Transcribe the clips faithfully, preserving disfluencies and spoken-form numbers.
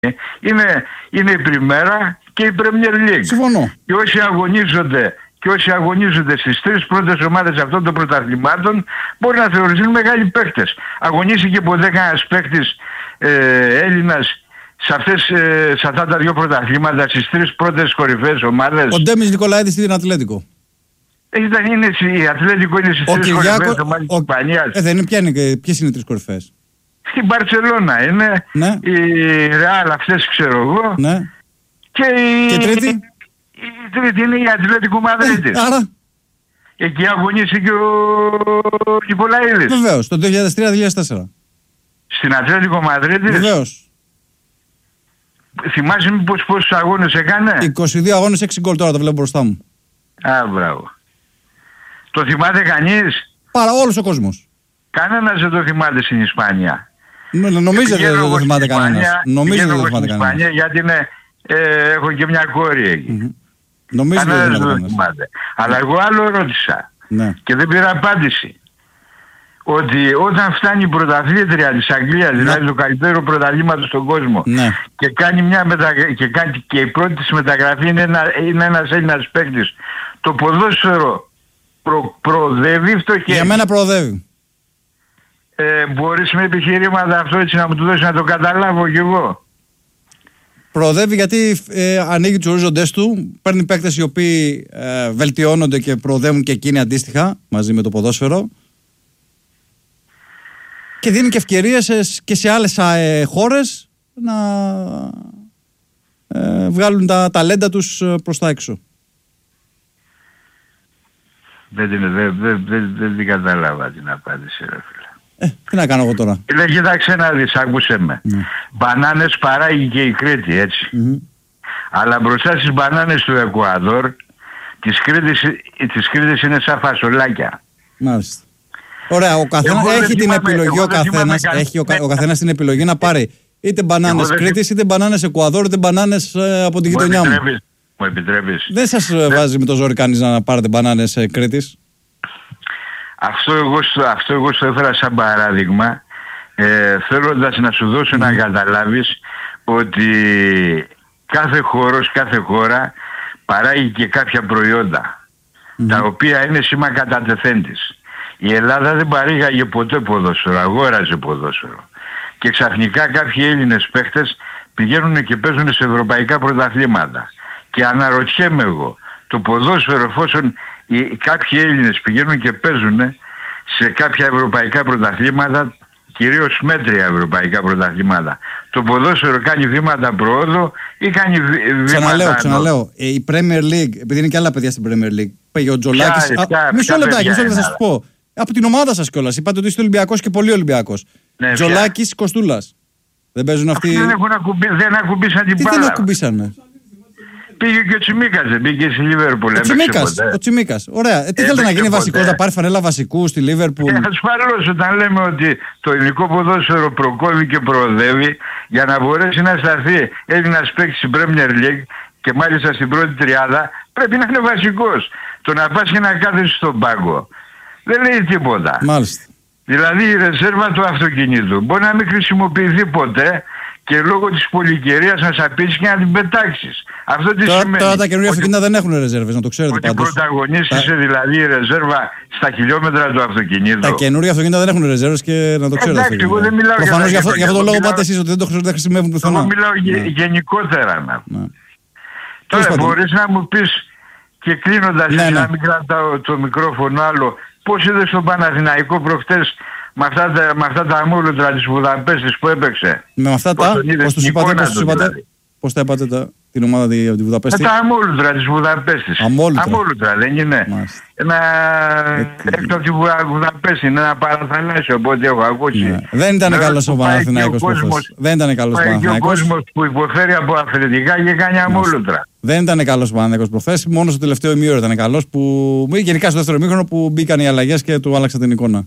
Είναι, είναι η Πριμέρα και η Premier League. Συμφωνώ. Και όσοι αγωνίζονται, και όσοι αγωνίζονται στις τρεις πρώτες ομάδες αυτών των πρωταθλημάτων μπορεί να θεωρηθούν μεγάλοι παίκτες. Αγωνίστηκε ποτέ κανένας παίκτης ε, Έλληνας σε, αυτές, ε, σε αυτά τα δύο πρωταθλήματα, στις τρεις πρώτες κορυφαίες ομάδες? Ο Ντέμις Νικολαίδης στην Ατλέτικο. Ήταν, είναι, η Ατλέτικο είναι στις ο τρεις Κυριάκο, κορυφαίες ομάδες της Ισπανίας. Ε, δεν είναι, ποια είναι, ποιες είναι οι τρεις κορυφαίες? Η Μπαρτσελώνα είναι, ναι. η Ρεάλ αυτές ξέρω εγώ, ναι. και η, και τρίτη? η, η τρίτη είναι η Ατλέτικο Μαδρίτης. Ε, άρα εκεί αγωνίστηκε ο Νικολαίδης. Βεβαίως, το δύο χιλιάδες τρία δύο χιλιάδες τέσσερα. Στην Ατλέτικο Μαδρίτης. Βεβαίως. Θυμάσαι μήπως πόσους αγώνες έκανε? είκοσι δύο αγώνες, έξι γκολ, τώρα το βλέπω μπροστά μου. Α, μπράβο. Το θυμάται κανείς? Πάρα όλος ο κόσμος. Κανένας δεν το θυμάται στην Ισπανία. Νομίζετε δεν το θυμάται κανένας. Νομίζω δεν το θυμάται κανένας. Γιατί είναι, ε, έχω και μια κόρη εκεί. Mm-hmm. Νομίζω δεν το θυμάται. Αλλά εγώ άλλο ρώτησα, ναι. και δεν πήρα απάντηση. Ότι όταν φτάνει η πρωταθλήτρια της Αγγλίας, ναι. δηλαδή το καλύτερο πρωταθλήματο στον κόσμο, ναι. και κάνει μια μετα... και, κάνει... και η πρώτη της μεταγραφή είναι, ένα... είναι ένας Έλληνας παίκτης, το ποδόσφαιρο προ... προοδεύει φτωχεύει. Για μένα προοδεύει. Ε, μπορείς με επιχειρήματα αυτό έτσι να μου το δώσεις να το καταλάβω κι εγώ? Προοδεύει γιατί ε, ανοίγει τους ορίζοντές του, παίρνει παίκτες οι οποίοι ε, βελτιώνονται και προοδεύουν και εκείνοι αντίστοιχα μαζί με το ποδόσφαιρο, και δίνει και ευκαιρίες και σε άλλες ε, χώρες να ε, βγάλουν τα ταλέντα τους προς τα έξω. Δεν την δε, δε, δε, δε, δε καταλάβα την απάντηση, ρε φίλε. Ε, τι να κάνω εγώ τώρα? Λέει, κοίταξε να δεις, άκουσέ με. Mm. Μπανάνες παράγει και η Κρήτη, έτσι. Mm-hmm. Αλλά μπροστά στις μπανάνες του Εκουαδόρ, της Κρήτης, της Κρήτης είναι σαν φασολάκια. Μάλιστα. Ωραία, ο καθένας έχει την επιλογή, ο καθένας, έχει ο, ο καθένας την επιλογή να πάρει είτε μπανάνες Κρήτης, είτε μπανάνες Εκουαδόρ, είτε μπανάνες ε, από την γειτονιά μου. Μου επιτρέπεις? Δεν σας δεν... βάζει με το ζόρι κανείς να πάρετε μπανάνες ε, Κρήτης. Αυτό εγώ, αυτό εγώ στο έφερα σαν παράδειγμα, ε, θέλοντας να σου δώσω mm. να καταλάβεις ότι κάθε χώρος, κάθε χώρα παράγει και κάποια προϊόντα, mm. τα οποία είναι σήμα κατατεθέντης. Η Ελλάδα δεν παρήγαγε ποτέ ποδόσφαιρο, αγόραζε ποδόσφαιρο. Και ξαφνικά κάποιοι Έλληνες παίχτες πηγαίνουν και παίζουν σε ευρωπαϊκά πρωταθλήματα. Και αναρωτιέμαι εγώ, το ποδόσφαιρο, εφόσον οι, κάποιοι Έλληνες πηγαίνουν και παίζουν σε κάποια ευρωπαϊκά πρωταθλήματα, κυρίως μέτρια ευρωπαϊκά πρωταθλήματα, το ποδόσφαιρο κάνει βήματα προόδου ή κάνει βήματα... Ξαναλέω, ξαναλέω, η Premier League, επειδή είναι και άλλα παιδιά στην Premier League, πήγε ο Τζολάκης... Μισό λεπτάκι, μισό λεπτάκι θα σας πω. Από την ομάδα σας κιόλας. Είπατε ότι είστε Ολυμπιακός και πολύ Ολυμπιακός. Ναι, Τζολάκης, Κοστούλας. Δεν παίζουν αυτοί... αυτοί δεν, έχουν ακουμπί... δεν ακουμπήσαν την Τι μπάλα. Δεν ακουμπήσανε. Πήγε και ο Τσιμίκας, δεν πήγε στη Λίβερπουλ. Ο Τσιμίκας, ο Τσιμίκας. Ωραία. Ε, τι θέλετε να γίνει βασικός, να πάρει φανέλα βασικού στη Λίβερπουλ? Ε, ασφαλώς, όταν λέμε ότι το ελληνικό ποδόσφαιρο προκόβει και προοδεύει, για να μπορέσει να σταθεί Έλληνας παίκτης στην Premier League και μάλιστα στην πρώτη τριάδα, πρέπει να είναι βασικός. Το να πας και να κάθεσαι στον πάγκο δεν λέει τίποτα. Μάλιστα. Δηλαδή η ρεζέρβα του αυτοκινήτου μπορεί να μην χρησιμοποιηθεί ποτέ και λόγω της πολυκαιρίας να σαπίσεις και να την πετάξεις. Αυτό τι τώρα, σημαίνει? Τώρα τα καινούργια αυτοκίνητα δεν έχουν ρεζέρβες, να το ξέρετε ότι πάντως. Ότι πρωταγωνίστησε τα... δηλαδή η ρεζέρβα στα χιλιόμετρα του αυτοκινήτου. Τα καινούργια αυτοκίνητα δεν έχουν ρεζέρβες και να το ξέρετε. Εντάξει, εγώ δεν μιλάω προφανώς για, για, για αυτό το λόγο πάτε εσείς ότι δεν το χρησιμεύουν πουθενά. Εγώ μιλάω ναι. γενικότερα. Να. Ναι. Τώρα μπορείς να μου πεις, και κλείνοντας, ναι, ναι. να μην κρατάω το μικρόφωνο άλλο, πώς είδες τον Παναθηναϊκό προχτές με αυτά τα, με αυτά τα αμόλουτρα της Βουδαπέστης που έπαιξε? Με αυτά τα, πώς τους είπατε, πώς τους είπατε, δηλαδή. Πώς τα είπατε τα, την ομάδα από τη Βουδαπέστη? Με τα αμόλουτρα της Βουδαπέστης. Αμόλουτρα. Αμόλουτρα δεν είναι? Μάλιστα. Ένα έξω από τη Βουδαπέστη, είναι ένα παραθαλάσσιο από ό,τι έχω ακούσει. Ναι. Δεν ήταν καλός ο Παναθηναϊκός προχθές. Δεν ήταν καλός ο Παναθηναϊκός. Ο κόσμος που υποφέρει από αθλητικά και κάνει αμόλουτρα. Δεν ήταν καλός ο Παναθηναϊκός προχθές, μόνο στο τελευταίο ημίωρο ήταν καλός, που γενικά στο δεύτερο ημίχρονο που μπήκαν οι αλλαγές και του άλλαξαν την εικόνα.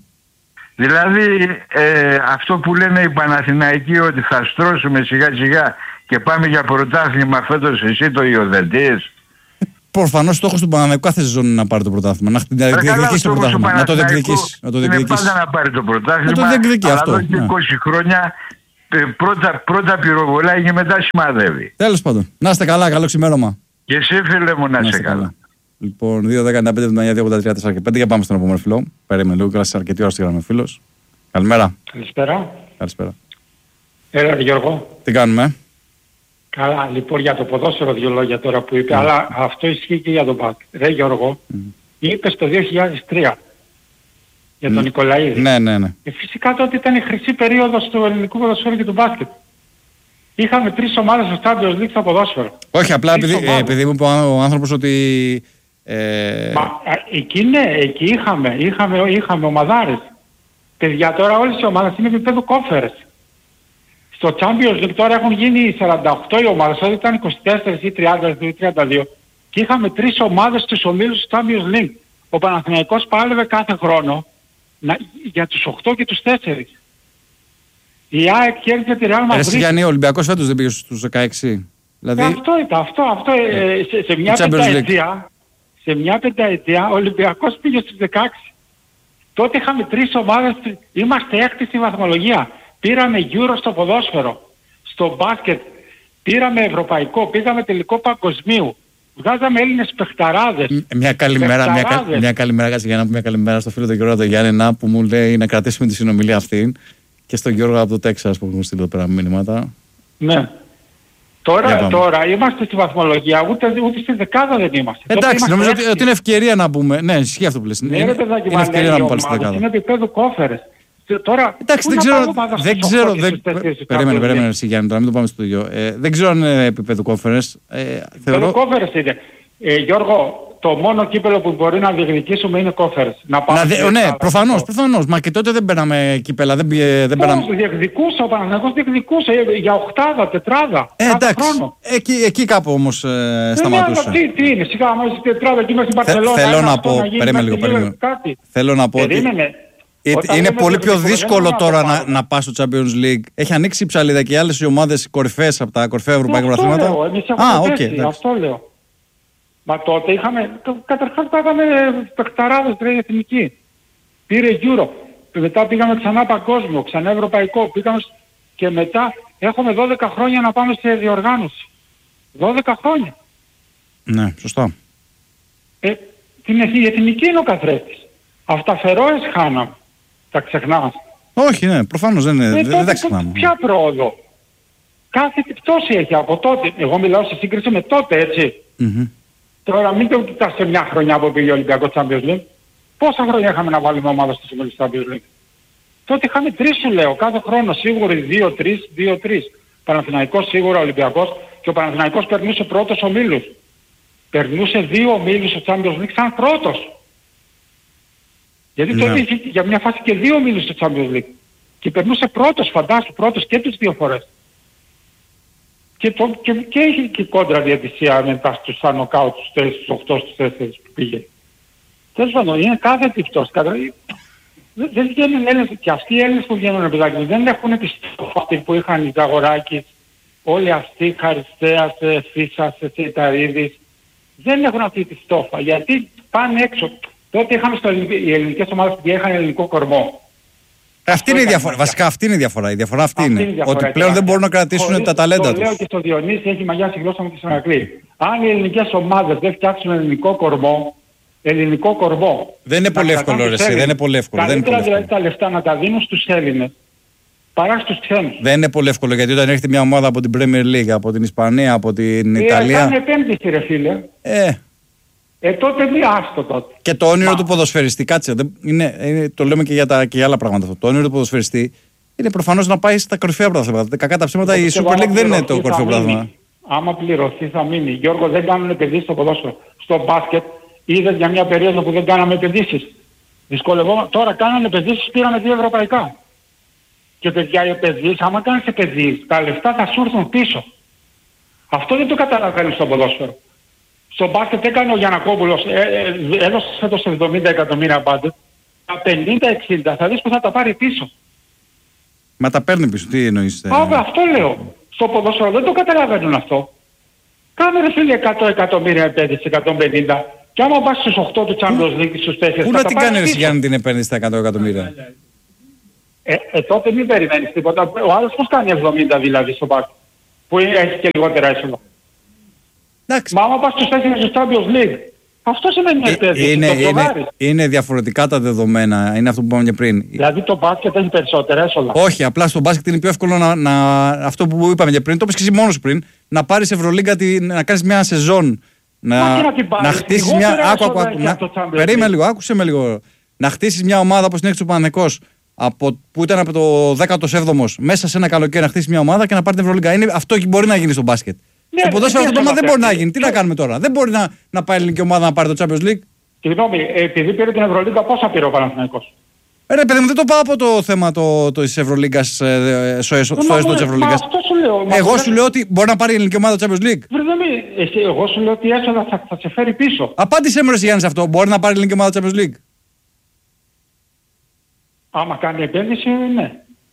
Δηλαδή ε, αυτό που λένε οι Παναθηναϊκοί ότι θα στρώσουμε σιγά σιγά και πάμε για πρωτάθλημα φέτος, εσύ το υιοθετείς? Προφανώς στόχος του Παναθηναϊκού κάθε σεζόν είναι να πάρει το πρωτάθλημα. Να διεκδικήσει το πρωτάθλημα. Να το διεκδικήσει. Είναι πάντα να πάρει το πρωτάθλημα. Να το διεκδικήσει αυτό. Αλλά εδώ και είκοσι χρόνια πρώτα, πρώτα πυροβολάει και μετά σημαδεύει. Τέλος πάντων. Να είστε καλά, καλό ξημέρωμα. Και εσύ φίλε μου να είστε καλά. καλά. Λοιπόν, δύο δέκα πέντε εβδομήντα δύο ογδόντα τρία τέσσερα και πέντε για πάμε στον επόμενο φίλο. Περίμενε λίγο, κράτησε αρκετή ώρα στη γραμμή φίλος. Καλημέρα. Καλησπέρα. Καλησπέρα. Έλα Γιώργο. Τι κάνουμε? Καλά, λοιπόν για το ποδόσφαιρο δύο λόγια τώρα που είπε, mm. αλλά αυτό ισχύει και για τον μπάσκετ. Ρε Γιώργο, mm. είπες το δύο χιλιάδες τρία για τον mm. Νικολαίδη. Ναι, ναι, ναι. Και φυσικά τότε ήταν η χρυσή περίοδος του ελληνικού ποδοσφαίρου και του μπάσκετ. Είχαμε τρεις ομάδες στο Champions League στο ποδόσφαιρο. Όχι, απλά επειδή, ε, επειδή μου είπε ο άνθρωπος ότι... Ε... Μα, εκεί ναι, εκεί είχαμε, είχαμε, είχαμε ομαδάρες. Παιδιά τώρα όλες οι ομάδες είναι επίπεδο κόφερες. Στο Champions League τώρα έχουν γίνει σαράντα οκτώ οι ομάδες, όταν ήταν είκοσι τέσσερα ή τριάντα ή τριάντα δύο και είχαμε τρεις ομάδες στους ομίλους του Champions League. Ο Παναθηναϊκός πάλευε κάθε χρόνο να, για τους οκτώ και τους τέσσερα. Η ΑΕΚ κέρδισε τη Real Madrid. Εσύ Γιάννη, ο Ολυμπιακός φέτος δεν πήγε στους δεκαέξι. Δηλαδή... Ε, αυτό ήταν, αυτό, αυτό ε, σε, σε, μια πενταετία, σε μια πενταετία ο Ολυμπιακός πήγε στους δεκαέξι. Τότε είχαμε τρεις ομάδες, είμαστε έκτη στη βαθμολογία. Πήραμε Euro στο ποδόσφαιρο, στο μπάσκετ, πήραμε ευρωπαϊκό, πήγαμε τελικό παγκοσμίου. Βγάζαμε Έλληνες παιχταράδες. Μια καλημέρα, μια, κα, μια καλημέρα, κάτσε για να πούμε μια καλημέρα στο φίλο τον Γιώργο τον Γιάννενα που μου λέει να κρατήσουμε τη συνομιλία αυτή και στον Γιώργο από το Τέξας που έχουμε στείλει εδώ πέρα μήνυματα. Ναι. Τώρα, τώρα είμαστε στη βαθμολογία, ούτε, ούτε στη δεκάδα δεν είμαστε. Εντάξει, νομίζω ότι, ότι είναι ευκαιρία να πούμε. Ναι, ισχύει αυτό που λες. Ναι, είναι, παιδάκι, είναι ευκαιρία να πούμε πάλι στη δεκάδα. Είναι επίπεδο κόφερες. Τώρα, εντάξει, δεν ξέρω. Δεν ξέρω δεν... Περίμενε, περίμενε, εσύ Γιάννη, τώρα μην το πάμε στο ίδιο. Ε, δεν ξέρω αν είναι επίπεδο κόφερες. Ε, θεωρώ... κόφερες είναι. Ε, Γιώργο, το μόνο κύπελο που μπορεί να διεκδικήσουμε είναι κόφερες. Να πάμε να δε, ναι, προφανώς, προφανώς. Μα και τότε δεν πέραμε κύπελα. Δεν, δεν πέραμε... Πώς διεκδικούσε, ο Παναθηναϊκός διεκδικούσε για οχτάδα, τετράδα. Ε, εντάξει, εκεί, εκεί κάπου όμως ε, σταματούσε. Ναι, τι, τι είναι, σιγά άμα είσαι τετράδα εκεί μέσα στην Μπαρσελόνα. Θέλω να πω, περίμενε λίγο, περίμενε. Θέλω να πω ότι... Όταν είναι πολύ πιο δύσκολο τώρα να, να πας στο Champions League. Έχει ανοίξει η ψαλίδα και οι άλλες οι ομάδες κορυφαίες από τα κορυφαία ευρωπαϊκά πρωταθλήματα. Α, οκ. Okay, αυτό λέω. Μα τότε είχαμε, καταρχάς πάγαμε παιχταράδες τρέχει εθνική. Πήρε Euro. Μετά πήγαμε ξανά παγκόσμιο, ξανά ευρωπαϊκό. Πήγαμε και μετά έχουμε δώδεκα χρόνια να πάμε σε διοργάνωση. δώδεκα χρόνια. Ναι, σωστά. Ε, την εθνική είναι ο καθρέφτης. Αυτά Φερόες χάναμε. Τα ξεχνάς. Όχι, ναι, προφανώς δεν, ε, δεν τα ξεχνάμε. Ποια πρόοδο. Κάθε τι πτώση έχει από τότε. Εγώ μιλάω σε σύγκριση με τότε, έτσι. Mm-hmm. Τώρα μην το κοιτάς σε μια χρονιά που πήγε ο Ολυμπιακός Champions League. Πόσα χρόνια είχαμε να βάλουμε ομάδα στο Champions League. Τότε είχαμε τρεις σου λέω. Κάθε χρόνο σίγουροι δύο τρεις, δύο τρεις. Παναθηναϊκός σίγουρα Ολυμπιακός και ο Παναθηναϊκός περνούσε πρώτος ομίλους. Περνούσε δύο ομίλους στο Champions League σαν πρώτος. Γιατί τότε είχε για μια φάση και δύο ομίλους στο Champions League. Και περνούσε πρώτος, φαντάσου, πρώτος και τις δύο φορές. Και, το, και, και είχε και κόντρα διαιτησία μετά στους ανοκάουτ, στους οκτώ, στους τέσσερα που πήγε. Τέλος πάντων, είναι κάθε τυπτός. Δεν, δεν βγαίνουν Έλληνες, και αυτοί οι Έλληνες που βγαίνουν παιδάκι, δεν έχουν τη στόχη που είχαν οι Ζαγοράκης, όλοι αυτοί, Χαριστέας, Φίσας, Σιταρίδης. Δεν έχουν αυτή τη στόφα, γιατί πάνε έξω. Τότε είχαμε στο ελληνικό, οι ελληνικές ομάδες που είχαν ελληνικό κορμό. Αυτή είναι η διαφορά. Βασικά αυτή είναι η διαφορά. Η διαφορά αυτή, αυτή είναι. είναι η διαφορά. Ότι πλέον δεν μπορούν να κρατήσουν χωρίς, τα ταλέντα τους. Το λέω και στο Διονύση, έχει μαγιάσει η γλώσσα μου και στον Ακλή. Αν οι ελληνικές ομάδες δεν φτιάξουν ελληνικό κορμό, ελληνικό κορμό. Δεν είναι πολύ εύκολο, ρε, δεν είναι πολύ εύκολο. Καλύτερα δηλαδή τα λεφτά να τα δίνουν στους Έλληνες παρά στους ξένους. Δεν είναι πολύ εύκολο γιατί όταν έρχεται μια ομάδα από την Premier League, από την Ισπανία, από την Ιταλία. Κάνει επένδυση, ρε φίλε. Ε. Ε, τότε μη άστο τότε. Και το όνειρο Μα. του ποδοσφαιριστή, κάτσε, δεν, είναι, είναι, το λέμε και για, τα, και για άλλα πράγματα αυτό. Το όνειρο του ποδοσφαιριστή είναι προφανώς να πάει στα κορυφαία πρωταθλήματα. Κακά τα ψέματα, η Super League δεν είναι το κορυφαίο πρωτάθλημα. Άμα πληρωθεί θα μείνει. Γιώργο, δεν κάνουν επενδύσεις στο ποδόσφαιρο. Στο μπάσκετ είδες για μια περίοδο που δεν κάναμε επενδύσεις. Δυσκολευόμαστε. Τώρα κάνανε επενδύσεις, πήραμε δύο ευρωπαϊκά. Και παιδιά οι επενδύσεις, άμα κάνεις επενδύσεις, τα λεφτά θα σου έρθουν πίσω. Αυτό δεν το καταλαβαίνουν στο ποδόσφαιρο. Στο μπάσκετ έκανε ο Γιαννακόπουλος, ε, ε, έδωσε φέτος εβδομήντα εκατομμύρια πάντα. Τα πενήντα εξήντα θα δεις που θα τα πάρει πίσω. Μα τα παίρνει πίσω, τι εννοείς? Ε... Α, αυτό λέω. Στο ποδόσφαιρο δεν το καταλαβαίνουν αυτό. Κάνε ρε φίλε εκατό εκατομμύρια επένδυση, εκατόν πενήντα. Και άμα πας στους οκτώ του Champions League, στους τέσσερα... Πού να την κάνει ρε Γιάννη την επένδυση στα εκατό εκατομμύρια? Ε, ε, τότε μην περιμένεις τίποτα. Ο άλλος πώς κάνει εβδομήντα δηλαδή στο μπάσκετ, που έχει και λιγότερα έσοδα. Μα άμα πας στους τέσσερις του Champions League, αυτό σημαίνει μια επένδυση. Είναι, είναι, είναι διαφορετικά τα δεδομένα, είναι αυτό που είπαμε και πριν. Δηλαδή το μπάσκετ έχει περισσότερα έσοδα. Όχι, απλά στο μπάσκετ είναι πιο εύκολο να, να, αυτό που είπαμε και πριν, το είπες και εσύ μόνος πριν, να πάρεις Ευρωλίγκα, να κάνεις μια σεζόν, να, να, να χτίσεις μια... Άκου, άκου, άκου, να, περίμενε λίγο, άκουσε με λίγο. Να χτίσεις μια ομάδα όπως την έχει του Παναθηναϊκός, από, που ήταν από το δέκατο έβδομο μέσα σε ένα καλοκαίρι, να χτίσεις μια ομάδα και να πάρει την Ευρωλίγκα. Είναι, αυτό μπορεί να γίνει στο μπάσκετ. Ναι, στο ποδόσφαιρο αυτό το πράγμα δεν μπορεί να γίνει. Τι να κάνουμε τώρα. Δεν μπορεί να, να πάει η ελληνική ομάδα να πάρει το Champions League. Συγγνώμη, επειδή πήρε την Ευρωλίγκα, πόσα πήρε ο Παναθηναϊκός? Ε, ρε παιδί μου, δεν το πάω από το θέμα το, το της Ευρωλίγκας, ε, στο έσοδο της Ευρωλίγκας. Εγώ σου λέω ότι μπορεί να πάρει η ελληνική ομάδα το Champions League. Εσύ, εγώ σου λέω ότι έσοδα θα, θα σε φέρει πίσω. Απάντησέ μου ρε Γιάννη αυτό. Μπορεί να πάρει η ελληνική ομάδα το Champions League? Άμα κάνει επένδυση, ναι.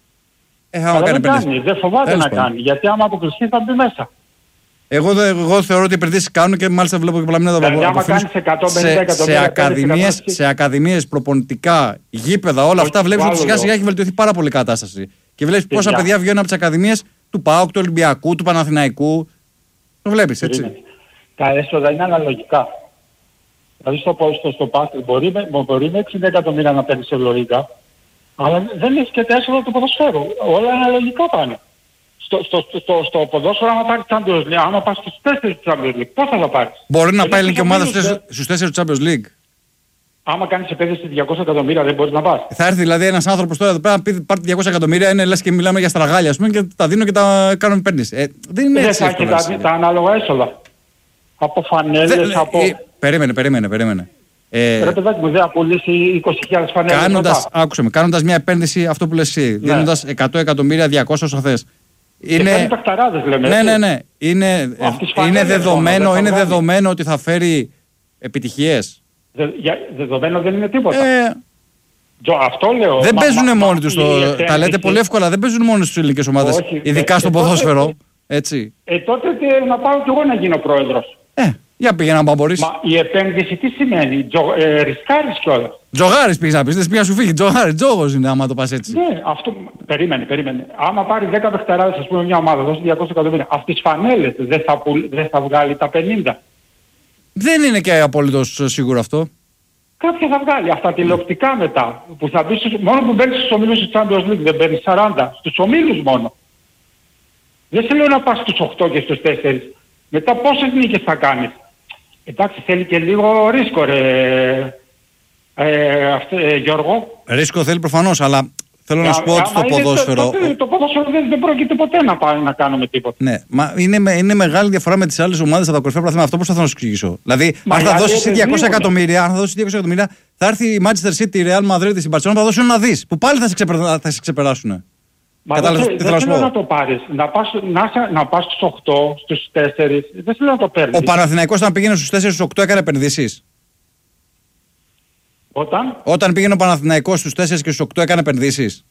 Ε, άμα κάνει δεν, κάνει, δεν φοβάται να κάνει, γιατί άμα αποκλειστεί θα μπει μέσα. Εγώ, δε, εγώ θεωρώ ότι οι επενδύσεις κάνουν και μάλιστα βλέπω και πολλά μηνύματα από, από φίλους σε, σε, ακαδημίες, σε ακαδημίες, προπονητικά, γήπεδα, όλα αυτά βλέπεις ότι σιγά σιγά έχει βελτιωθεί πάρα πολύ η κατάσταση. Και βλέπεις πόσα παιδιά, παιδιά βγαίνουν από τις ακαδημίες του ΠΑΟΚ, του Ολυμπιακού, του Παναθηναϊκού. Το βλέπεις έτσι. Τα έσοδα είναι αναλογικά. Δηλαδή στο, στο, στο μπάσκετ μπορεί, μπορεί με εξήντα εκατομμύρια να παίρνει σε Ευρωλίγκα, αλλά δεν έχει και τα έσοδα του ποδοσφαίρου. Όλα αναλογικά πάνε. Στο, στο, στο, στο ποδόσφαιρο, άμα πάρεις Champions League, άμα πας στους τέσσερις του Champions League, πώς θα τα πάρεις? Μπορεί να πάει η ελληνική ομάδα στους τέσσερις του Champions League. Άμα κάνεις επένδυση διακόσια εκατομμύρια δεν μπορείς να πας. Θα έρθει δηλαδή ένας άνθρωπος τώρα εδώ πέρα να πει πάρει διακόσια εκατομμύρια, είναι λες και μιλάμε για στραγάλια, ας πούμε, και τα δίνω και τα κάνω επένδυση. Ε, δεν είναι έτσι. Δεν θα έχει τα, τα ανάλογα έσοδα. Από φανέλες, από... Ε, περίμενε, περίμενε, περίμενε. Ε, Ρε παιδάκι μου, δεν θα πουλήσει είκοσι χιλιάδες φανέλες. Κάνοντας, άκουσε με, κάνοντας μια επένδυση, αυτό που λες εσύ, ναι. Δίνοντας εκατό εκατομμύρια, διακόσια όσα θες. Είναι... λέμε, ναι, ναι, ναι. Είναι, είναι, δεδομένο, είναι δεδομένο ότι θα φέρει επιτυχίες. Δε, για, δεδομένο δεν είναι τίποτα. Ε, Τζο, αυτό λέω. Δεν μα, παίζουν μα, μόνοι τους. Το, τα λέτε πολύ εύκολα. Δεν παίζουν μόνοι στους ελληνικές ομάδες. Όχι, ειδικά ε, στο ε, ποδόσφαιρο. Τότε, έτσι. Ε, τότε ε, να πάω κι εγώ να γίνω πρόεδρος. Ε, για πήγαινε να πάω μπορείς. Μα η επένδυση τι σημαίνει? Τζο, ε, ρισκάρεις κιόλας. Τζογάρης πήγες να πεις, δεν πήγες να σου φύγει. Τζογάρης, τζόγος είναι άμα το πας έτσι. Ναι, αυτό, περίμενε, περίμενε. Άμα πάρει δέκα παιχταράδες, ας πούμε, μια ομάδα, δώσει διακόσια εκατομμύρια, αυτές τις φανέλες δεν θα, δεν θα βγάλει τα πενήντα. Δεν είναι και απολύτως σίγουρο αυτό. Κάποια θα βγάλει. Αυτά τηλεοπτικά μετά, που θα μπει στους, μόνο που μπαίνεις στους ομίλους της Champions League, δεν μπαίνεις σαράντα, στους ομίλους μόνο. Δεν σε λέω να πας στους οκτώ και στους τέσσερις. Μετά πόσες νίκες θα κάνεις? Εντάξει, θέλει και λίγο ρίσκο, ρε, ε, αυτό, ε, Γιώργο. Ρίσκο θέλει προφανώς, αλλά θέλω να σου πω ότι στο ποδόσφαιρο... Το, το, το ποδόσφαιρο δεν, δεν πρόκειται ποτέ να πάει να κάνουμε τίποτα. Ναι, μα είναι, είναι μεγάλη διαφορά με τις άλλες ομάδες από τα κορυφαία πρωταθλήματα. Αυτό πώς θα, θα να σου εξηγήσω. Δηλαδή, μα αν θα δώσεις διακόσια εκατομμύρια, αν θα δώσεις διακόσια εκατομμύρια, θα έρθει η Manchester City, η Real Madrid, η Barcelona, θα δώσουν ένα δις, που πάλι θα σε, ξεπερα, θα σε ξεπεράσουν. Μα δεν, δεν, δεν θέλω να το πάρεις. Να πας, να, να πας στους οκτώ, στους τέσσερις, δεν θέλω να το παίρνεις. Ο Παναθηναϊκός όταν πήγαινε στους τέσσερις, στους οκτώ έκανε επενδύσεις. Όταν? Όταν πήγαινε ο Παναθηναϊκός στους τέσσερις και στους οκτώ έκανε επενδύσεις.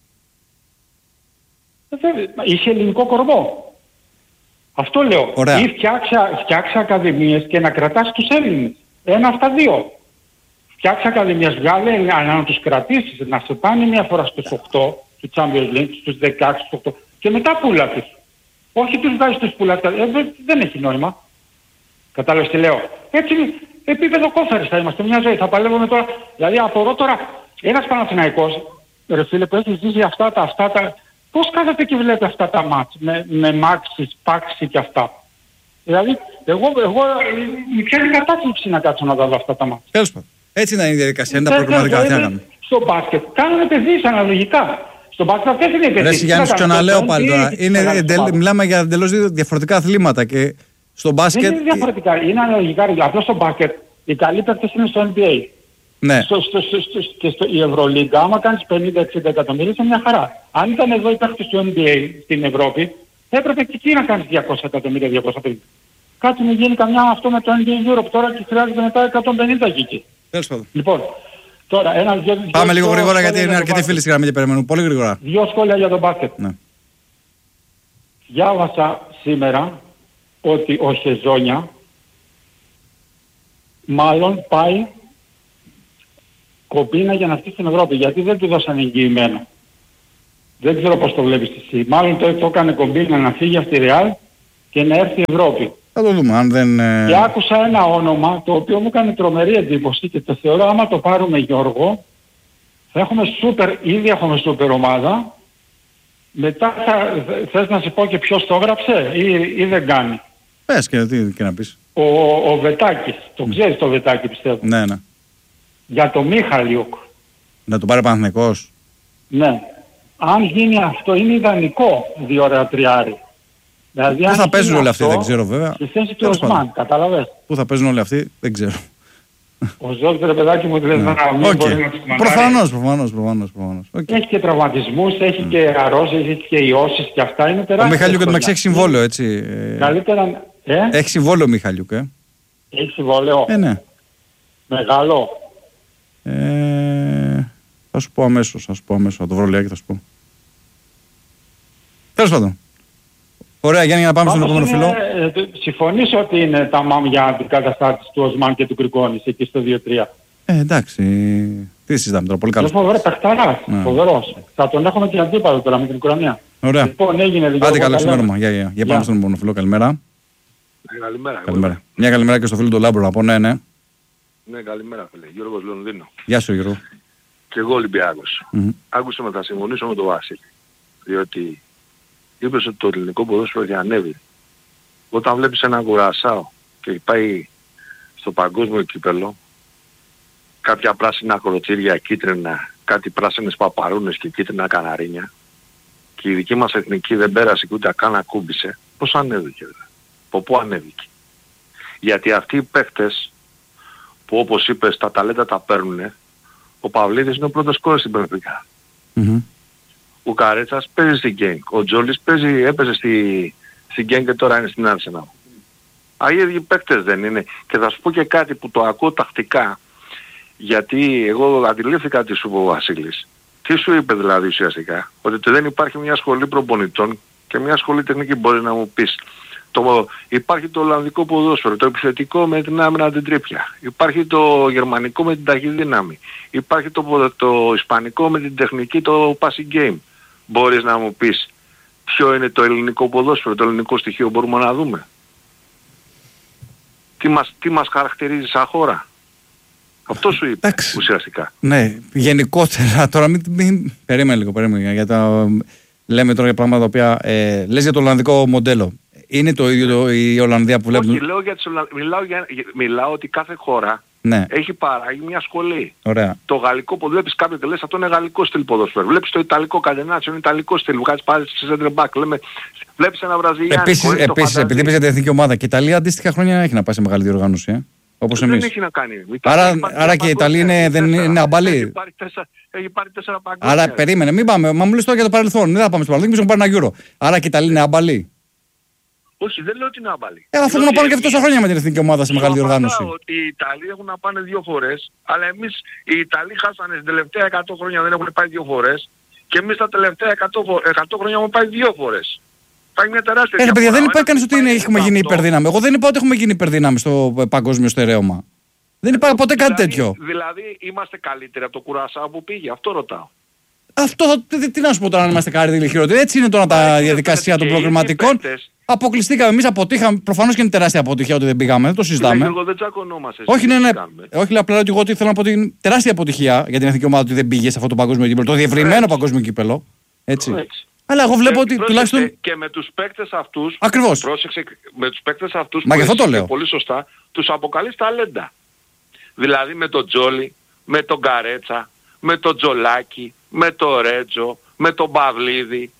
Είχε ελληνικό κορμό. Αυτό λέω. Ωραία. Ή φτιάξε, φτιάξε ακαδημίες και να κρατάς τους Έλληνες. Ένα από τα δύο. Φτιάξε ακαδημίες, βγάλε να τους κρατήσεις, να σε πάνε μια φορά στους οκτώ, του Champions League, στους δεκαέξι, στους οκτώ και μετά πουλά τους. Όχι τους βάζεις τους πουλάς, ε, δεν έχει νόημα. Κατάλαβες τι λέω. Έτσι επίπεδο κόφερες θα είμαστε μια ζωή, θα παλεύουμε τώρα. Δηλαδή απορώ τώρα, ένας Παναθηναϊκός, ρε φίλε, που έχει ζήσει αυτά τα, αυτά τα, πώς κάθεται και βλέπει αυτά τα μάτς, με, με μάξι, πάξι και αυτά. Δηλαδή, εγώ, εγώ μου πιάνει κατάθλιψη να κάτσω να δω αυτά τα μάτς. Τέλος πάντων. Έτσι είναι η διαδικασία, είναι τα προγραμματικά θέματα. Στο μπάσκετ κάνουν επενδύσεις αναλογικά. Στο μπάσκετ αυτές είναι επενδύσεις. Ρε Γιάννη, σου ξαναλέω πάλι τώρα. Μιλάμε για εντελώς διαφορετικά αθλήματα και στο μπάσκετ... Δεν είναι διαφορετικά, είναι αναλογικά. Απλώς στο μπάσκετ οι καλοί παίκτες είναι στο N B A. Ναι. Στο, στο, στο, στο, και στο, η Ευρωλίγκα, άμα κάνεις πενήντα εξήντα εκατομμύρια, είναι μια χαρά. Αν ήταν εδώ οι παίκτες του N B A στην Ευρώπη, θα έπρεπε και εκεί να κάνεις διακόσια εκατομμύρια, διακόσια πενήντα. Κάτι μου γίνει καμιά αυτό με το N B A Europe τώρα και χρειάζεται μετά εκατόν πενήντα εκεί. Τέλος πάντων. Λοιπόν, τώρα ένα... Δυο, Πάμε δυο, λίγο δυο, γρήγορα γιατί είναι αρκετοί φίλοι στη γραμμή και περιμένουν. Πολύ γρήγορα. Δύο σχόλια για τον μπάσκετ. Ναι. Διάβασα σήμερα ότι ο Χεζόνια μάλλον πάει κομπίνα για να έρθει στην Ευρώπη. Γιατί δεν του δώσαν εγγυημένο. Δεν ξέρω πώς το βλέπεις εσύ. Μάλλον το, το έκανε κομπίνα να φύγει από τη Ρεάλ και να έρθει η Ευρώπη. Θα το δούμε, αν δεν... Και άκουσα ένα όνομα το οποίο μου έκανε τρομερή εντύπωση και το θεωρώ, άμα το πάρουμε, Γιώργο, θα έχουμε σούπερ, ήδη έχουμε σούπερ ομάδα. Μετά θα, θες να σε πω και ποιος το έγραψε ή, ή δεν κάνει. Πες και, τι, και να πεις. Ο, ο Βετάκης, το ξέρεις το Βετάκη πιστεύω. Ναι, ναι. Για το Μίχαλιουκ. Να το πάρει Παναθηναϊκός. Ναι. Αν γίνει αυτό είναι ιδανικό δύο ώρα τριάρι. Δηλαδή, πού θα παίζουν όλοι αυτοί, δεν ξέρω βέβαια. Στη θέση του Οσμάν, κατάλαβες. Πού θα παίζουν όλοι αυτοί, δεν ξέρω. Ο Ζόρις, ρε παιδάκι μου, δεν θα μην μπορεί να τους μαντάρει. Προφανώς, προφανώς, προφανώς, προφανώς. Okay. Έχει και τραυματισμούς, έχει mm. και αρρώσεις, έχει και ιώσεις και αυτά είναι τεράστια. Ο Μιχάλιουκ εντωμεταξύ έχει συμβόλαιο, έτσι. Καλύτερα, ε? Έχει συμβόλαιο ο Μιχάλιουκ, ε. Έχει συμβόλαιο. Ε, ναι. Μεγάλο. Ε, θα σου πω αμέσως, θα σου πω αμέσως, θα το βρω λιγάκι, θα σου πω. Τέλος πάντων. Ωραία, Γιάννη, να πάμε στον επόμενο φιλό. Ε, συμφωνήσω ότι είναι τα μάμ για αντικαταστάτης του Οσμάν και του Γκρικόνης εκεί στο δύο τρία. Ε, εντάξει. Τι συζητάμε τώρα, πολύ καλό. Είναι φοβερό, παιχταράς, ναι. Φοβερός. Θα τον έχουμε και αντίπαλο τώρα με την Ουκρανία. Ωραία. Λοιπόν, έγινε λίγο. Άντε, καλό ξημέρωμα. Για, για, για πάμε στον επόμενο φιλό, καλημέρα. Καλημέρα. Καλημέρα. Μια καλημέρα και στο φίλο του Λάμπρο να πω, ναι, ναι. Ναι, καλημέρα, φίλε. Γιώργος Λονδίνο. Γεια σου, Γιώργο. Και εγώ Ολυμπιάκος. Mm-hmm. Άκουσα με, θα συμφωνήσω με τον Βάσιλη. Διότι είπες ότι το ελληνικό ποδόσφαιρο έχει ανέβει. Όταν βλέπεις έναν Κουρασάο και πάει στο παγκόσμιο κύπελλο, κάποια πράσινα κοροτσίρια, κίτρινα, κάτι πράσινες παπαρούνες και κίτρινα καναρίνια, και η δική μας εθνική δεν πέρασε και ούτε καν ακούμπησε, πώς ανέβηκε, δηλαδή. Από πού ανέβηκε. Γιατί αυτοί οι παίχτες που, όπως είπες, τα ταλέντα τα παίρνουνε, ο Παυλίδης είναι ο πρώτος σκόρερ στην Πενφύκα. Mm-hmm. Ο Καρέτσας παίζει στην Γκένγκ. Ο Τζόλης παίζει, έπαιζε στη, στην Γκένγκ και τώρα είναι στην Άρσενα. Αγίοι παίκτες δεν είναι. Και θα σου πω και κάτι που το ακούω τακτικά, γιατί εγώ αντιλήφθηκα τι σου είπε ο Βασίλης. Τι σου είπε δηλαδή ουσιαστικά? Ότι δεν υπάρχει μια σχολή προπονητών και μια σχολή τεχνική, μπορεί να μου πεις. Το, υπάρχει το Ολλανδικό ποδόσφαιρο, το επιθετικό με την άμυνα την τρίπια. Υπάρχει το Γερμανικό με την ταχυδύναμη. Υπάρχει το, το Ισπανικό με την τεχνική, το passing game. Μπορείς να μου πεις ποιο είναι το ελληνικό ποδόσφαιρο, το ελληνικό στοιχείο μπορούμε να δούμε? Τι μας, τι μας χαρακτηρίζει σαν χώρα? Αυτό σου είπε. Εντάξει. Ουσιαστικά. Ναι, γενικότερα τώρα μην, μην... περίμενε λίγο, περίμενε, για τα... λέμε τώρα για πράγματα τα οποία ε, λες για το Ολλανδικό μοντέλο. Είναι το ίδιο το, η Ολλανδία που βλέπουμε? Όχι, λέω για τις Ολλανδ... μιλάω, για... μιλάω ότι κάθε χώρα, ναι, έχει παράγει μια σχολή. Ωραία. Το γαλλικό που βλέπεις κάποιο και λες αυτό είναι γαλλικό στυλ ποδόσφαιρο. Βλέπεις το ιταλικό Κατενάτσιο, είναι ιταλικό στυλ. Βγάζεις πάλι στη center back. Λέμε, βλέπεις ένα Βραζιλιάνικο. Επίσης, επίσης επειδή είπες για την εθνική ομάδα, και η Ιταλία αντίστοιχα χρόνια έχει να πάει σε μεγάλη διοργάνωση. Ε? Όπως εμείς. Δεν έχει να κάνει. Άρα, άρα και η Ιταλία είναι, δεν είναι αμπαλή. Έχει πάρει τέσσερα, έχει πάρει τέσσερα παγκόσμια. Άρα περίμενε, μην πάμε. Μα μου λες τώρα για το παρελθόν. Δεν θα πάμε στο παρελθόν, μήπως πάρει ένα Euro. Άρα και η Ιταλία είναι αμπαλή. Όχι, δεν λέω ότι είναι άμπαλοι. Ε, αφού έχουν να πάνε και τόσα χρόνια με την εθνική ομάδα σε μεγάλη διοργάνωση. Ότι οι Ιταλοί έχουν να πάνε δύο φορές, αλλά εμείς οι Ιταλοί χάσανε στην τελευταία εκατό χρόνια, δεν έχουν πάει δύο φορές, και εμείς τα τελευταία εκατό χρόνια έχουμε πάει δύο φορές. Υπάρχει μια τεράστια διαφορά. Ε, παιδιά, δεν είπε κανείς ότι είναι, έχουμε γίνει υπερδύναμη. Εγώ δεν είπα ότι έχουμε γίνει υπερδύναμη στο παγκόσμιο στερέωμα. Δεν υπάρχει ποτέ κάτι δηλαδή, τέτοιο. Δηλαδή είμαστε καλύτεροι από το Κουρασάο που πήγε, αυτό ρωτάω. Αυτό, τι, τι να σου πω τώρα, αν είμαστε καλύτεροι ή χειρότεροι? Έτσι είναι τώρα τα διαδικασία των προκριματικών. Αποκλειστήκαμε, εμείς αποτύχαμε. Προφανώς και είναι τεράστια αποτυχία ότι δεν πήγαμε, δεν το συζητάμε. Εγώ δεν τσακωνόμαστε. Όχι, ναι, ναι. Όχι, απλά ότι εγώ θέλω να πω ότι είναι τεράστια αποτυχία για την εθνική ομάδα ότι δεν πήγε σε αυτό το παγκόσμιο κύπελλο, το διευρυμένο παγκόσμιο κύπελλο. Έτσι. Έτσι. Αλλά εγώ βλέπω ότι τουλάχιστον. Και με τους παίκτες αυτούς. Ακριβώς. Πρόσεξε, με τους παίκτες αυτούς. Μα γι' αυτό το λέω. Πολύ σωστά, τους αποκαλείς ταλέντα. Δηλαδή με τον Τζόλι, με τον Καρέτσα, με τον Τζολάκη, με τον Ρέτζο, με τον Παυλίδη,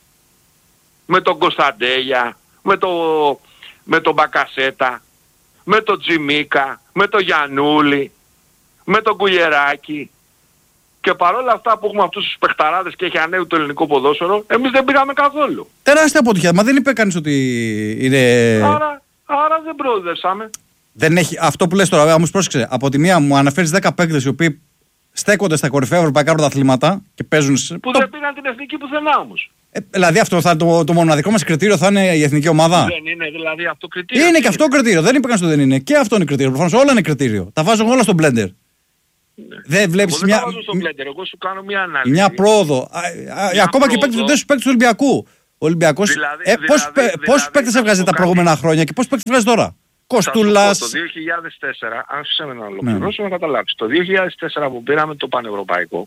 με τον Κωνσταντέλια, με τον με το Μπακασέτα, με τον Τζιμίκα, με τον Γιαννούλη, με τον Κουλιεράκη. Και παρόλα αυτά που έχουμε αυτούς τους παιχταράδες και έχει ανέβει το ελληνικό ποδόσφαιρο, εμείς δεν πήγαμε καθόλου. Τεράστια αποτυχία, μα δεν είπε κανείς ότι είναι... Άρα, άρα δεν προοδεύσαμε. Δεν έχει, αυτό που λες τώρα, όμως πρόσεξε, από τη μία μου αναφέρεις δέκα παίκτες οι οποίοι στέκονται στα κορυφαία ευρωπαϊκά πρωταθλήματα και παίζουν... Που δεν πήγαν την εθνική πουθενά όμως. Ε, δηλαδή αυτό θα, το, το μοναδικό μας κριτήριο θα είναι η εθνική ομάδα. Δεν είναι δηλαδή αυτό κριτήριο. Είναι και αυτό κριτήριο, δεν είπε κανείς ότι δεν είναι. Και αυτό είναι κριτήριο, προφανώς όλα είναι κριτήριο. Τα βάζω όλα στο blender. Ναι. Δεν βλέπεις μια... Μπλέντερ, εγώ σου κάνω μια ανάλυση. Μια πρόοδο. Α, α, μια ακόμα πρόοδο. Και παίκτες του Ολυμπιακού. Ο Ολυμπιακός. Δηλαδή, ε, δηλαδή, δηλαδή, πόσους παίκτες έβγαζε τα προηγούμενα χρόνια και πόσους παίκτες βγάζει τώρα? Κοστούλας. Το δύο χιλιάδες τέσσερα, αν σε με να ολοκληρώσω, ναι. να καταλάβεις. Το δύο χιλιάδες τέσσερα που πήραμε το πανευρωπαϊκό,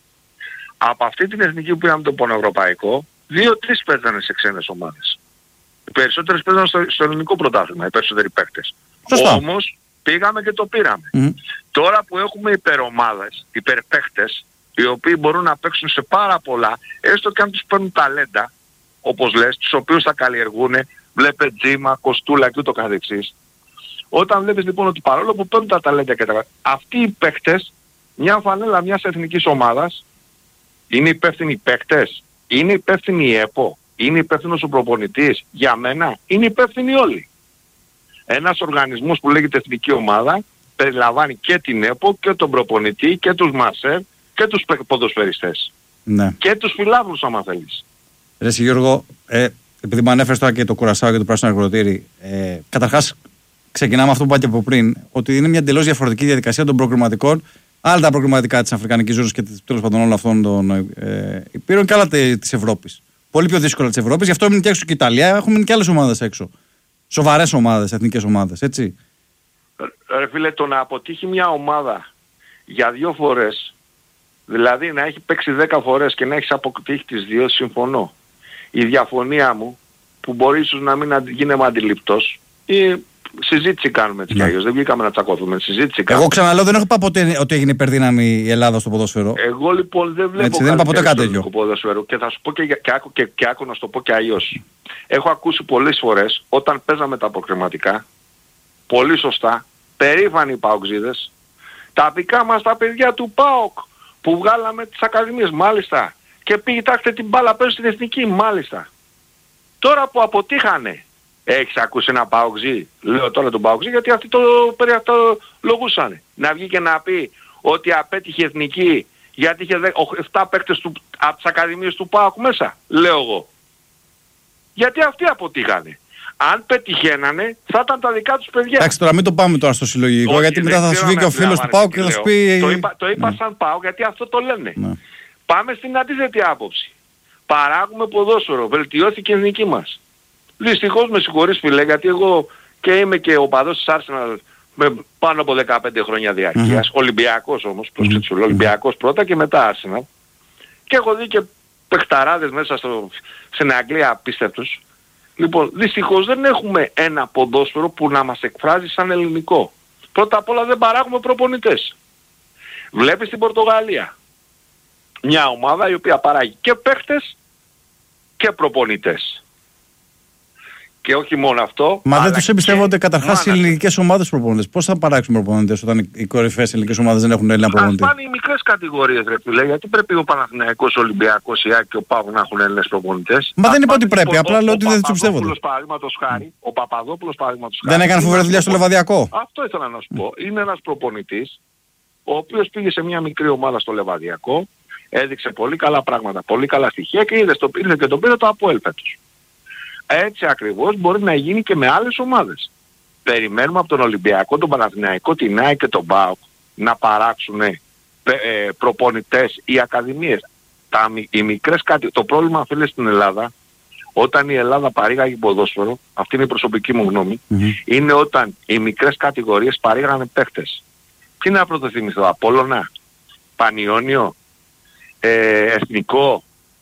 από αυτή την εθνική που πήραμε το πανευρωπαϊκό, δύο-τρεις παίζανε σε ξένες ομάδες. Οι περισσότερες παίζανε στο, στο ελληνικό πρωτάθλημα, οι περισσότεροι παίκτες. Όμως πήγαμε και το πήραμε. Mm. Τώρα που έχουμε υπερομάδες, υπερπαίκτες, οι οποίοι μπορούν να παίξουν σε πάρα πολλά, έστω και αν τους παίρνουν ταλέντα, όπως λες, τους οποίους θα καλλιεργούν, βλέπε Τζίμα, Κοστούλα και ούτω καθεξής. Όταν βλέπεις λοιπόν ότι παρόλο που παίρνουν τα ταλέντα και τα... αυτοί οι παίκτες, μια φανέλα μιας εθνικής ομάδας, είναι υπεύθυνοι παίκτες, είναι υπεύθυνοι η ΕΠΟ, είναι υπεύθυνος ο προπονητής, για μένα είναι υπεύθυνοι όλοι. Ένας οργανισμός που λέγεται εθνική ομάδα περιλαμβάνει και την ΕΠΟ και τον προπονητή και τους μασέρ και τους ποδοσφαιριστές. Ναι. Και τους φιλάθλους άμα θέλεις. Ρε Γιώργο, ε, επειδή μου ανέφερες τώρα και το Κουρασάο και το Πράσινο Αγροτήρι, ε, καταρχάς ξεκινάμε αυτό που είπα και από πριν, ότι είναι μια εντελώς διαφορετική διαδικασία των προκριματικών. Άλλα τα προκριματικά της Αφρικανικής ζώνης και τέλος πάντων όλων αυτών των ε, υπήρων και άλλα της Ευρώπης. Πολύ πιο δύσκολα της Ευρώπης, γι' αυτό έμεινε και έξω και η Ιταλία, έχουν μείνει και άλλες ομάδες έξω. Σοβαρές ομάδες, εθνικές ομάδες, έτσι. Ρε φίλε, το να αποτύχει μια ομάδα για δύο φορές, δηλαδή να έχει παίξει δέκα φορές και να έχεις αποτύχει τις δύο, συμφωνώ. Η διαφωνία μου, που μπορεί ίσως να μην γίνομαι αντιληπτός, ή συζήτηση κάνουμε έτσι κι αλλιώς, δεν βγήκαμε να τσακωθούμε, συζήτηση κάνουμε. Εγώ ξαναλέω, δεν έχω είπα ποτέ ότι έγινε υπερδύναμη η Ελλάδα στο ποδόσφαιρο. Εγώ λοιπόν δεν βλέπω έτσι, δεν είπα ποτέ κάτι τέτοιο. Ποδόσφαιρο και θα σου πω και, και, άκου, και, και άκου να σου το πω και αλλιώς. Έχω ακούσει πολλές φορές, όταν παίζαμε τα προκριματικά, πολύ σωστά, περήφανοι παοξίδες, τα δικά μας τα παιδιά του ΠΑΟΚ, που βγάλαμε τις ακαδημίες, μάλιστα, και πήγε τάξτε την μπάλα πέρα στην εθνική, μάλιστα. Τώρα που αποτύχανε, έχεις ακούσει ένα παοξί, λέω τώρα τον παοξί, γιατί αυτοί το, το λογούσανε. Να βγει και να πει ότι απέτυχε εθνική, γιατί είχε επτά παίκτες του, από τις ακαδημίες του ΠΑΟΚ μέσα, λέω εγώ. Γιατί αυτοί αποτύχανε. Αν πετυχαίνανε, θα ήταν τα δικά τους παιδιά. Εντάξει, τώρα μην το πάμε τώρα στο συλλογικό, όχι, γιατί μετά θα σου βγει και ο φίλος του ΠΑΟΚ και θα σου πει... Το είπα, το είπα ναι. σαν ΠΑΟΚ, γιατί αυτό το λένε. Ναι. Πάμε στην αντίθετη άποψη. Παράγουμε ποδόσφαιρο, βελτιώθηκε η εθνική μας. Δυστυχώς με συγχωρείς φίλε, γιατί εγώ και είμαι και οπαδός της Arsenal με πάνω από δεκαπέντε χρόνια διαρκείας. Mm-hmm. Ολυμπιακός όμως, mm-hmm. Ολυμπιακός πρώτα και μετά Arsenal. Και έχω δει και παιχταράδες μέσα στο, στην Αγγλία απίστευτους. Λοιπόν, δυστυχώς δεν έχουμε ένα ποδόσφαιρο που να μας εκφράζει σαν ελληνικό. Πρώτα απ' όλα δεν παράγουμε προπονητές. Βλέπεις την Πορτογαλία. Μια ομάδα η οποία παράγει και παίχτες και προπονητές. Και όχι μόνο αυτό. Μα δεν τους εμπιστεύονται καταρχάς οι ελληνικές ομάδες προπονητές. Πώς θα παράξουν προπονητές όταν οι κορυφαίες ελληνικές ομάδες δεν έχουν Έλληνα προπονητή? Ας πάνε οι μικρές κατηγορίες ρε φίλε, γιατί πρέπει ο Παναθηναϊκός, ο Ολυμπιακός, η ΑΕΚ και ο ΠΑΟΚ να έχουν Έλληνες προπονητές? Μα δεν είπα ότι πρέπει, απλά λέω ότι δεν τους εμπιστεύονται. Ο Παπαδόπουλος παραδείγματος χάρη. Δεν έκανε φοβερή δουλειά στο Λεβαδιακό. Αυτό ήθελα να σου πω. Είναι ένας προπονητής, ο οποίος πήγε σε μια μικρή ομάδα στο Λεβαδιακό, έδειξε πολύ καλά πράγματα, πολύ καλά στοιχεία και είδε και τον πήρε το ΑΠΟΕΛ φέτος. Έτσι ακριβώς μπορεί να γίνει και με άλλες ομάδες. Περιμένουμε από τον Ολυμπιακό, τον Παναθηναϊκό, την ΑΕΚ και τον ΠΑΟΚ να παράξουν ε, προπονητές ή ακαδημίες. Τα, οι μικρές κάτι... Το πρόβλημα φίλε στην Ελλάδα, όταν η Ελλάδα παρήγαγε ποδόσφαιρο, αυτή είναι η προσωπική μου γνώμη, mm-hmm. είναι όταν οι μικρές κατηγορίες παρήγαγανε παίχτες. Τι να πρωτοθυμηθώ, Απόλλωνα, Πανιόνιο, ε, Εθνικό,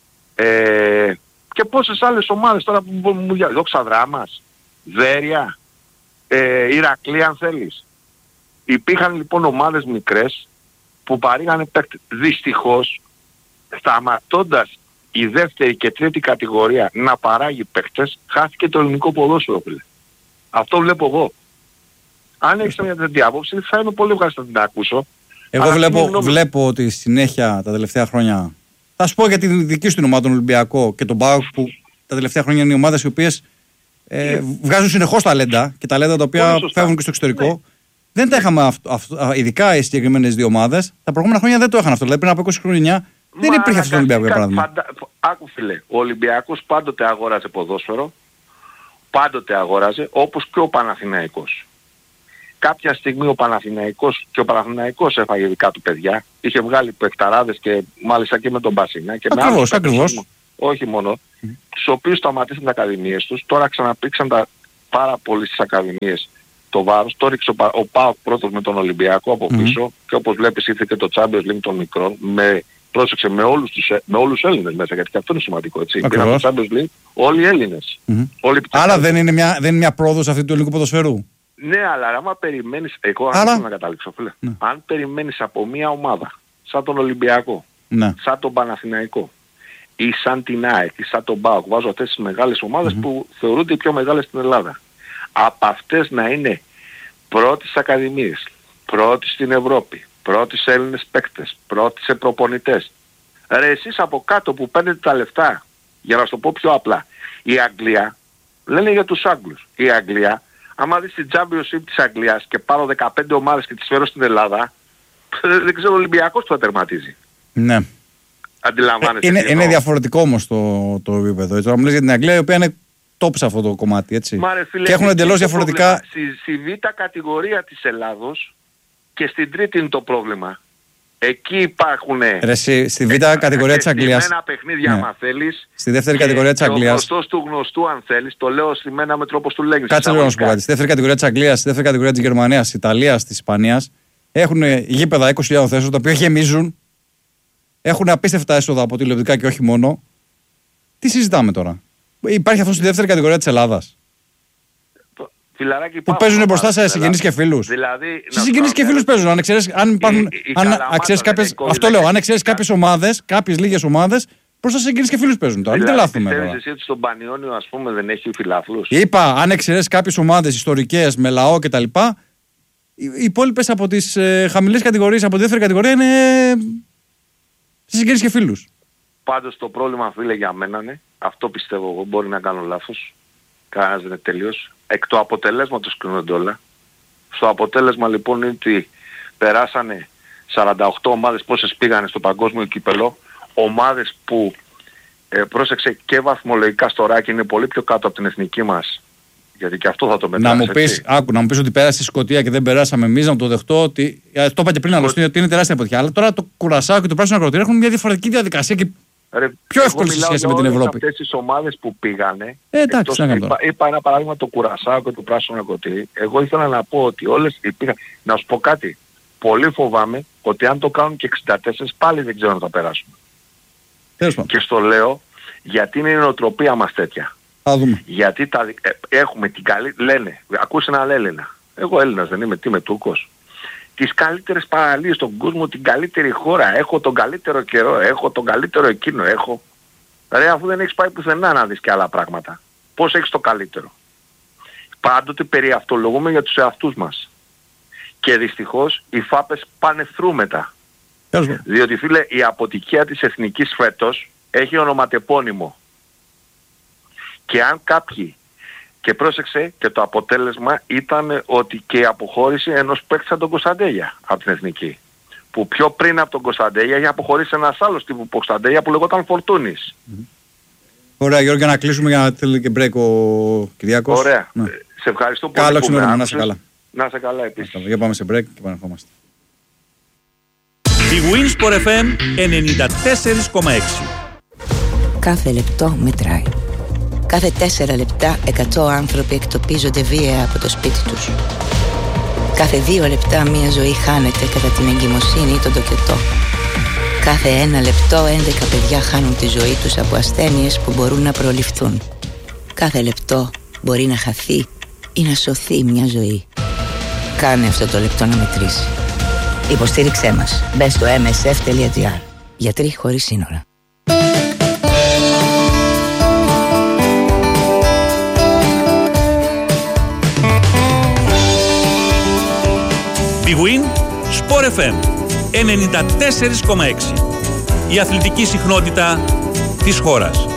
ε, και πόσες άλλες ομάδες τώρα που μου διαβάζουν, Δόξα Δράμας, Βέρεια, ε, Ηρακλή αν θέλεις. Υπήρχαν λοιπόν ομάδες μικρές που παρήγανε παίκτες. Δυστυχώς, σταματώντας η δεύτερη και τρίτη κατηγορία να παράγει παίκτες, χάθηκε το ελληνικό ποδόσφαιρο. Αυτό βλέπω εγώ. Αν έχεις μια τέτοια άποψη, θα είμαι πολύ ευχαριστώ να την ακούσω. Εγώ βλέπω, βλέπω ότι συνέχεια τα τελευταία χρόνια... Θα σου πω για τη δική σου την ομάδα, τον Ολυμπιακό και τον ΠΑΟΚ, που τα τελευταία χρόνια είναι οι ομάδες οι οποίες ε, βγάζουν συνεχώς ταλέντα και ταλέντα τα οποία φεύγουν και στο εξωτερικό. Ναι. Δεν τα είχαμε αυτό, αυτό, ειδικά οι συγκεκριμένες δύο ομάδες. Τα προηγούμενα χρόνια δεν το είχαν αυτό. Δηλαδή πριν από είκοσι χρόνια δεν υπήρχε αυτό το Ολυμπιακό για παράδειγμα. Φαντα... Άκου φίλε, ο Ολυμπιακός πάντοτε αγόραζε ποδόσφαιρο, πάντοτε αγόραζε, όπως και ο Παναθηναϊκός. κάποια στιγμή ο Παναθηναϊκός, και ο Παναθηναϊκός έφαγε δικά του παιδιά, είχε βγάλει παιχταράδες και μάλιστα και με τον Μπασίνα και ακριβώς, με άλλους ακριβώς. όχι μόνο, mm. τους οποίους σταματήσαν τις ακαδημίες τους, τώρα ξαναπήξαν τα πάρα πολύ στις ακαδημίες το βάρος, το ρίξε ο, ο ΠΑΟΚ πρώτος με τον Ολυμπιακό από πίσω mm. και όπως βλέπεις ήρθε και το Champions League των μικρών, με, πρόσεξε με όλους τους, με όλους τους Έλληνες μέσα, γιατί και αυτό είναι σημαντικό, έτσι. Πήραν το Champions League όλοι οι Έλληνες. Mm-hmm. Όλοι άρα δεν είναι μια, δεν είναι μια πρόοδος αυτή του ελληνικού ποδοσφαίρου. Ναι, αλλά άμα περιμένεις, εγώ άρα... αν να καταλήξω φίλε, ναι. αν περιμένεις από μια ομάδα σαν τον Ολυμπιακό, ναι. σαν τον Παναθηναϊκό ή σαν την ΑΕΚ ή σαν τον ΠΑΟΚ, βάζω αυτές τις μεγάλες ομάδες mm-hmm. που θεωρούνται οι πιο μεγάλες στην Ελλάδα, από αυτές να είναι πρώτοι στις ακαδημίες, πρώτοι στην Ευρώπη, πρώτοι σε Έλληνες παίκτες, πρώτοι σε προπονητές. Ρε εσείς από κάτω που παίρνετε τα λεφτά, για να σου το πω πιο απλά, η Αγγλία, λένε για τους Άγγλους, η Αγγλία, άμα δεις την Championship της Αγγλίας και πάρω δεκαπέντε ομάδες και τις φέρω στην Ελλάδα, δεν ξέρω ο Ολυμπιακός που θα τερματίζει. Ναι. Αντιλαμβάνεσαι. Ε, είναι, είναι διαφορετικό όμως το, το επίπεδο. Τώρα μιλάς για την Αγγλία, η οποία είναι top σε αυτό το κομμάτι, έτσι. Μα, ρε, φίλε, και έχουν εντελώς διαφορετικά... Στη, στη β' κατηγορία της Ελλάδος και στην τρίτη είναι το πρόβλημα. Εκεί υπάρχουν... Ρε, στη, στη β' κατηγορία της Αγγλίας... Στημένα παιχνίδια, ναι. άμα θέλεις. Στη δεύτερη κατηγορία της Αγγλίας... Ο γνωστός του γνωστού, αν θέλεις, το λέω στημένα με τρόπο του λέγεις. Κάτσε λίγο να σου πω κάτι. Στη δεύτερη κατηγορία της Αγγλίας, στη δεύτερη κατηγορία της Γερμανίας, της Ιταλίας, της Ισπανίας, έχουν γήπεδα είκοσι χιλιάδες θέσεων, τα οποία γεμίζουν. Έχουν απίστευτα έσοδα από τηλεοπτικά και όχι μόνο. Τι συζητάμε τώρα? Υπάρχει αυτό στη δεύτερη κατηγορία της Ελλάδας. Φιλαράκι, που παίζουν μπροστά σε συγγενείς και φίλους. Δηλαδή, σε συγγενείς και φίλους παίζουν. Αν εξαιρέσεις, αν υπάρχουν, αν εξαιρέσεις κάποιες, αυτό λέω, αν εξαιρέσεις κάποιες ομάδες, κάποιες λίγες ομάδες, μπροστά σε συγγενείς και φίλους παίζουν τώρα. Δηλαδή, μην τρελαθούμε τώρα. Πιστεύεις εσύ ότι στον Πανιόνιο, ας πούμε, δεν έχει φιλάθλους? Είπα, αν εξαιρέσεις κάποιες ομάδες ιστορικές με λαό κτλ. Οι υπόλοιπες από τις ε, χαμηλές κατηγορίες, από τη δεύτερη κατηγορία είναι σε συγγενείς και φίλους. Πάντως το πρόβλημα, φίλε, για μένα είναι, αυτό πιστεύω εγώ, μπορεί να κάνω λάθος, κανένας δεν είναι τελείως, εκ του αποτελέσματος κρίνονται όλα. Στο αποτέλεσμα λοιπόν είναι ότι περάσανε σαράντα οκτώ ομάδες, πόσες πήγανε στο παγκόσμιο κύπελο, ομάδες που ε, πρόσεξε και βαθμολογικά στο ράκι είναι πολύ πιο κάτω από την εθνική μας, γιατί και αυτό θα το μετράσει. Να μου πεις, άκου, να μου πεις ότι πέρασε η Σκωτία και δεν περάσαμε εμείς, να το δεχτώ, ότι, το είπα και πριν άλλωστε, ότι είναι τεράστια αποτυχία, αλλά τώρα το Κουρασάο και το Πράσινο Ακροτήρι έχουν μια διαφορετική διαδικασία και Ρε, πιο εύκολη σε σχέση με την Ευρώπη. Αυτές τις ομάδες που πήγανε, ε, εντάξει, εκτός, είπα, είπα ένα παράδειγμα το Κουρασάο και το Πράσινο Ακροτήρι, εγώ ήθελα να πω ότι όλες πήγαν. Να σου πω κάτι, πολύ φοβάμαι ότι αν το κάνουν και εξήντα τέσσερα πάλι δεν ξέρω αν θα περάσουμε. Τέλος. Και στο λέω γιατί είναι η νοοτροπία μας τέτοια. Θα δούμε. Γιατί τα, ε, έχουμε την καλή, λένε, ακούσε έναν Έλληνα, εγώ Έλληνας δεν είμαι, τι είμαι Τούρκος, τις καλύτερες παραλίες στον κόσμο, την καλύτερη χώρα, έχω τον καλύτερο καιρό, έχω τον καλύτερο εκείνο, έχω. Ρε, αφού δεν έχεις πάει πουθενά να δεις και άλλα πράγματα, πώς έχεις το καλύτερο? Πάντοτε περιαυτολογούμε για τους εαυτούς μας. Και δυστυχώς οι φάπες πάνε θρού μετά. Διότι φίλε, η αποτυχία της εθνικής φέτος έχει ονοματεπώνυμο. Και αν κάποιοι, και πρόσεξε, και το αποτέλεσμα ήταν ότι και η αποχώρηση ενός παίκτη σαν τον Κωνσταντέλια από την εθνική. Που πιο πριν από τον Κωνσταντέλια είχε αποχωρήσει ένας άλλος τύπου Κωνσταντέλια που λεγόταν Φορτούνης. Mm-hmm. Ωραία Γιώργη, να κλείσουμε για να θέλει και break ο Κυριάκος. Ωραία. Ναι. Σε ευχαριστώ πολύ. Καλό ξημέρωμα, να είσαι καλά. Να είσαι καλά επίσης. Για πάμε σε break και επανερχόμαστε. Η Winsport εφ εμ ενενήντα τέσσερα κόμμα έξι. Κάθε λεπτό μετράει. Κάθε τέσσερα λεπτά εκατό άνθρωποι εκτοπίζονται βία από το σπίτι τους. Κάθε δύο λεπτά μία ζωή χάνεται κατά την εγκυμοσύνη ή τον τοκετό. Κάθε ένα λεπτό έντεκα παιδιά χάνουν τη ζωή τους από ασθένειες που μπορούν να προληφθούν. Κάθε λεπτό μπορεί να χαθεί ή να σωθεί μια ζωή. Κάνε αυτό το λεπτό να μετρήσει. Υποστήριξέ μας. Μπες στο εμ ες εφ τελεία τζι άρ. Γιατροί χωρίς σύνορα. Big Win Sport εφ εμ ενενήντα τέσσερα κόμμα έξι. Η αθλητική συχνότητα της χώρας.